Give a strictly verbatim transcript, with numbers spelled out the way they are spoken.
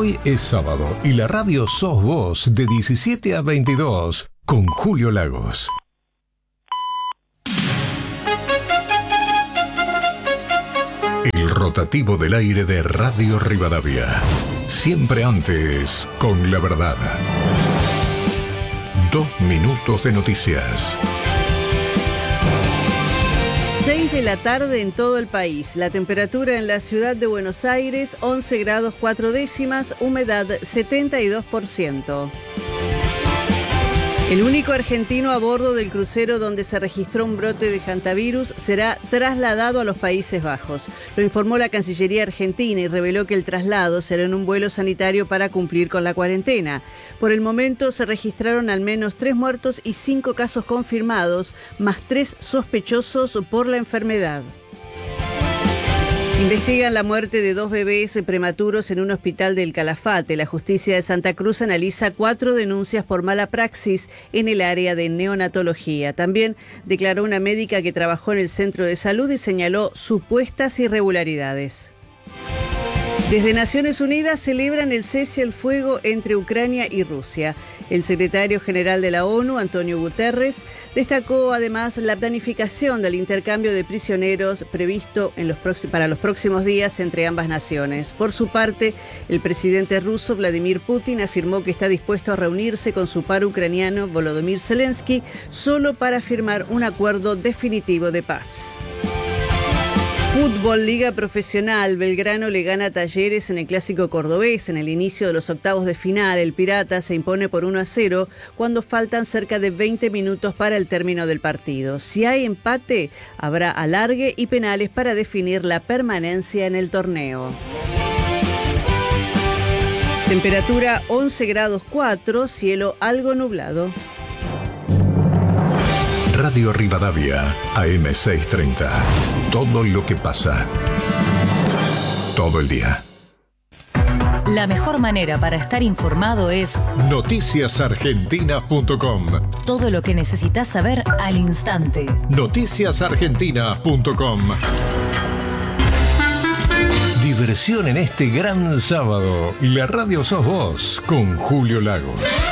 Hoy es sábado y la radio sos vos de diecisiete a veintidós con Julio Lagos. El rotativo del aire de Radio Rivadavia. Siempre antes con la verdad. Dos minutos de noticias. seis de la tarde en todo el país. La temperatura en la ciudad de Buenos Aires, once grados cuatro décimas, humedad setenta y dos por ciento. El único argentino a bordo del crucero donde se registró un brote de hantavirus será trasladado a los Países Bajos. Lo informó la Cancillería Argentina y reveló que el traslado será en un vuelo sanitario para cumplir con la cuarentena. Por el momento se registraron al menos tres muertos y cinco casos confirmados, más tres sospechosos por la enfermedad. Investigan la muerte de dos bebés prematuros en un hospital del Calafate. La justicia de Santa Cruz analiza cuatro denuncias por mala praxis en el área de neonatología. También declaró una médica que trabajó en el centro de salud y señaló supuestas irregularidades. Desde Naciones Unidas celebran el cese al fuego entre Ucrania y Rusia. El secretario general de la ONU, Antonio Guterres, destacó además la planificación del intercambio de prisioneros previsto en los próximos, para los próximos días entre ambas naciones. Por su parte, el presidente ruso Vladimir Putin afirmó que está dispuesto a reunirse con su par ucraniano Volodymyr Zelensky solo para firmar un acuerdo definitivo de paz. Fútbol, Liga Profesional. Belgrano le gana a Talleres en el Clásico Cordobés. En el inicio de los octavos de final, el Pirata se impone por uno a cero cuando faltan cerca de veinte minutos para el término del partido. Si hay empate, habrá alargue y penales para definir la permanencia en el torneo. Temperatura once grados cuatro, cielo algo nublado. Radio Rivadavia, A M seiscientos treinta. Todo lo que pasa. Todo el día. La mejor manera para estar informado es noticias argentinas punto com. Todo lo que necesitas saber al instante. noticias argentinas punto com. Diversión en este gran sábado. La radio sos vos con Julio Lagos.